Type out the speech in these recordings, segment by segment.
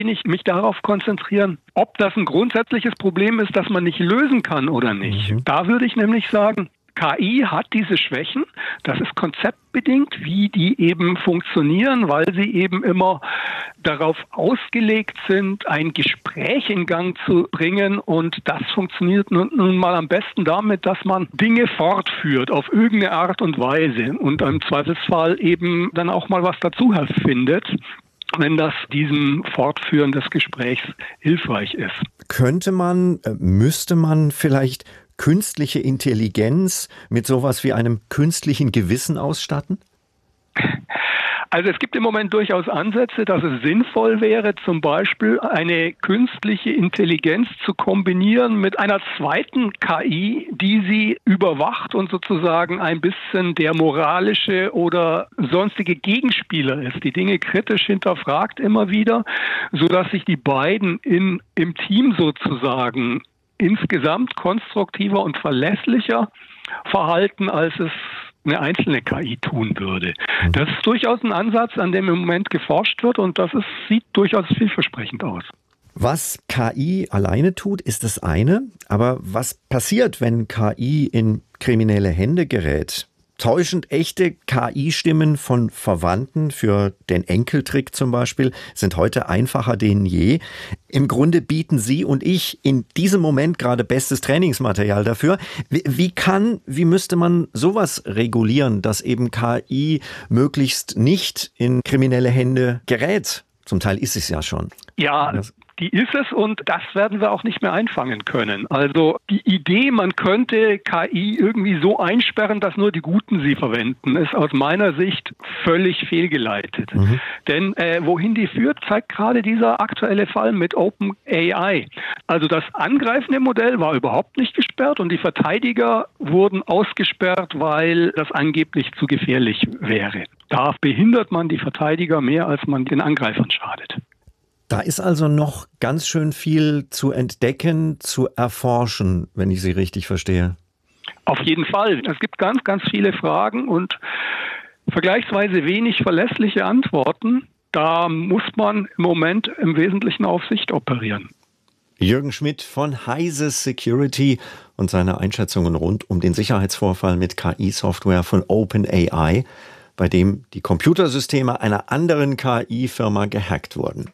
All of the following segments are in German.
wenig mich darauf konzentrieren, ob das ein grundsätzliches Problem ist, das man nicht lösen kann oder nicht. Da würde ich nämlich sagen, KI hat diese Schwächen, das ist konzeptbedingt, wie die eben funktionieren, weil sie eben immer darauf ausgelegt sind, ein Gespräch in Gang zu bringen, und das funktioniert nun mal am besten damit, dass man Dinge fortführt auf irgendeine Art und Weise und im Zweifelsfall eben dann auch mal was dazu erfindet, wenn das diesem Fortführen des Gesprächs hilfreich ist. Müsste man vielleicht künstliche Intelligenz mit sowas wie einem künstlichen Gewissen ausstatten? Also es gibt im Moment durchaus Ansätze, dass es sinnvoll wäre, zum Beispiel eine künstliche Intelligenz zu kombinieren mit einer zweiten KI, die sie überwacht und sozusagen ein bisschen der moralische oder sonstige Gegenspieler ist, die Dinge kritisch hinterfragt immer wieder, sodass sich die beiden im Team sozusagen insgesamt konstruktiver und verlässlicher verhalten, als es eine einzelne KI tun würde. Das ist durchaus ein Ansatz, an dem im Moment geforscht wird, und sieht durchaus vielversprechend aus. Was KI alleine tut, ist das eine. Aber was passiert, wenn KI in kriminelle Hände gerät? Täuschend echte KI-Stimmen von Verwandten für den Enkeltrick zum Beispiel sind heute einfacher denn je. Im Grunde bieten Sie und ich in diesem Moment gerade bestes Trainingsmaterial dafür. Wie müsste man sowas regulieren, dass eben KI möglichst nicht in kriminelle Hände gerät? Zum Teil ist es ja schon. Ja, die ist es, und das werden wir auch nicht mehr einfangen können. Also die Idee, man könnte KI irgendwie so einsperren, dass nur die Guten sie verwenden, ist aus meiner Sicht völlig fehlgeleitet. Denn wohin die führt, zeigt gerade dieser aktuelle Fall mit OpenAI. Also das angreifende Modell war überhaupt nicht gesperrt und die Verteidiger wurden ausgesperrt, weil das angeblich zu gefährlich wäre. Da behindert man die Verteidiger mehr, als man den Angreifern schadet. Da ist also noch ganz schön viel zu entdecken, zu erforschen, wenn ich Sie richtig verstehe. Auf jeden Fall. Es gibt ganz, ganz viele Fragen und vergleichsweise wenig verlässliche Antworten. Da muss man im Moment im Wesentlichen auf Sicht operieren. Jürgen Schmidt von Heise Security und seine Einschätzungen rund um den Sicherheitsvorfall mit KI-Software von OpenAI, bei dem die Computersysteme einer anderen KI-Firma gehackt wurden.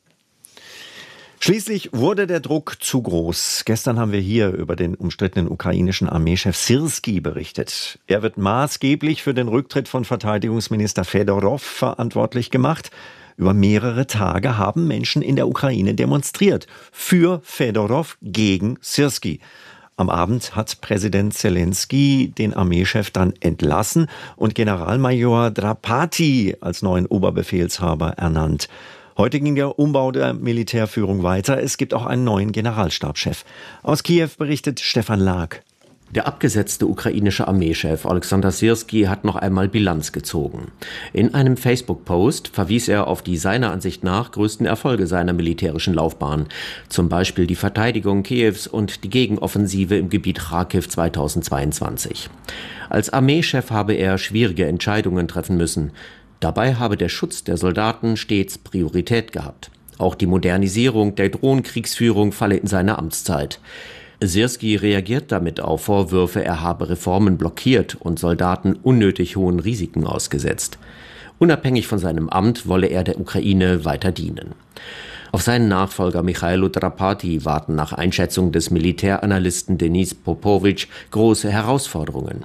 Schließlich wurde der Druck zu groß. Gestern haben wir hier über den umstrittenen ukrainischen Armeechef Syrskij berichtet. Er wird maßgeblich für den Rücktritt von Verteidigungsminister Fedorov verantwortlich gemacht. Über mehrere Tage haben Menschen in der Ukraine demonstriert. Für Fedorov, gegen Syrskij. Am Abend hat Präsident Zelensky den Armeechef dann entlassen und Generalmajor Drapati als neuen Oberbefehlshaber ernannt. Heute ging der Umbau der Militärführung weiter. Es gibt auch einen neuen Generalstabschef. Aus Kiew berichtet Stefan Lag. Der abgesetzte ukrainische Armeechef Alexander Syrskij hat noch einmal Bilanz gezogen. In einem Facebook-Post verwies er auf die seiner Ansicht nach größten Erfolge seiner militärischen Laufbahn, zum Beispiel die Verteidigung Kiews und die Gegenoffensive im Gebiet Charkiw 2022. Als Armeechef habe er schwierige Entscheidungen treffen müssen. Dabei habe der Schutz der Soldaten stets Priorität gehabt. Auch die Modernisierung der Drohnenkriegsführung falle in seine Amtszeit. Syrskij reagiert damit auf Vorwürfe, er habe Reformen blockiert und Soldaten unnötig hohen Risiken ausgesetzt. Unabhängig von seinem Amt wolle er der Ukraine weiter dienen. Auf seinen Nachfolger Michailo Drapati warten nach Einschätzung des Militäranalysten Denis Popovic große Herausforderungen.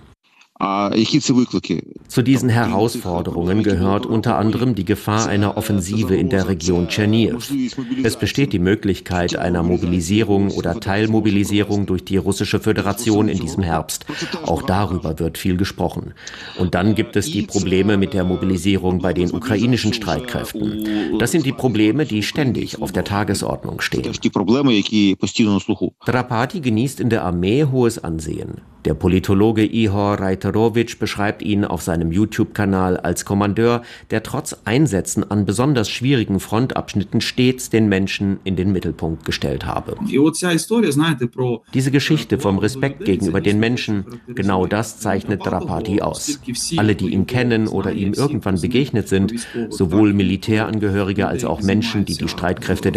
Zu diesen Herausforderungen gehört unter anderem die Gefahr einer Offensive in der Region Tscherniw. Es besteht die Möglichkeit einer Mobilisierung oder Teilmobilisierung durch die Russische Föderation in diesem Herbst. Auch darüber wird viel gesprochen. Und dann gibt es die Probleme mit der Mobilisierung bei den ukrainischen Streitkräften. Das sind die Probleme, die ständig auf der Tagesordnung stehen. Drapati genießt in der Armee hohes Ansehen. Der Politologe Ihor Rajterovic beschreibt ihn auf seinem YouTube-Kanal als Kommandeur, der trotz Einsätzen an besonders schwierigen Frontabschnitten stets den Menschen in den Mittelpunkt gestellt habe. Diese Geschichte vom Respekt gegenüber den Menschen, genau das zeichnet Drapati aus. Alle, die ihn kennen oder ihm irgendwann begegnet sind, sowohl Militärangehörige als auch Menschen, die die Streitkräfte